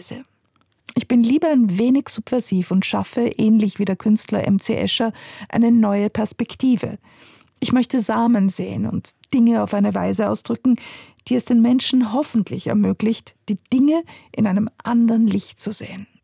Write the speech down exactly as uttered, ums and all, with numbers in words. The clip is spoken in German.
Weise. Ich bin lieber ein wenig subversiv und schaffe, ähnlich wie der Künstler M C Escher, eine neue Perspektive. Ich möchte Samen säen und Dinge auf eine Weise ausdrücken, die es den Menschen hoffentlich ermöglicht, die Dinge in einem anderen Licht zu sehen.